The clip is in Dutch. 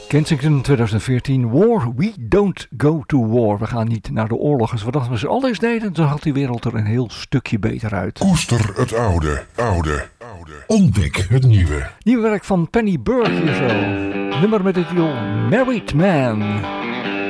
Kensington 2014, War, we don't go to war. We gaan niet naar de oorlog. Als we dat eens al eens deden, dan had die wereld er een heel stukje beter uit. Koester het oude. Ontdek het nieuwe. Nieuw werk van Penny Burke hier zo. Nummer met de titel Married Man.